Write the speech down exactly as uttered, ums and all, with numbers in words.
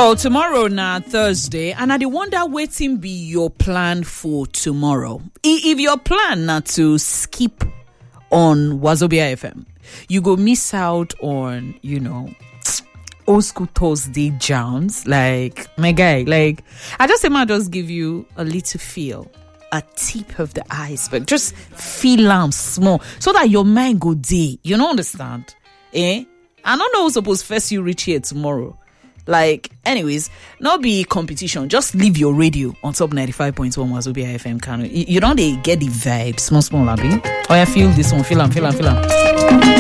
So tomorrow na Thursday, and I dey wonder wetin be your plan for tomorrow. If your plan na to skip on Wazobia F M, you go miss out on, you know, old school Thursday jams. Like, my guy, like, I just say, man, just give you a little feel, a tip of the iceberg. Just feel am small, so that your mind go day. You don't understand? Eh? I don't know who's supposed first you reach here tomorrow. Like, anyways, not be competition. Just leave your radio on top ninety-five point one Wazobia F M. Kano. You, you don't get the vibe. Small, small, abi. Oh, I feel this one. Feel am, feel am, feel am.